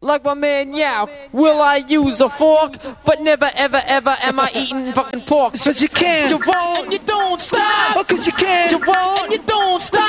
Like my man Yao, will I use a fork? But never ever ever am I eating fucking pork. Cause you can, you won't, and you don't stop. oh, cause you can, you won't, and you don't stop.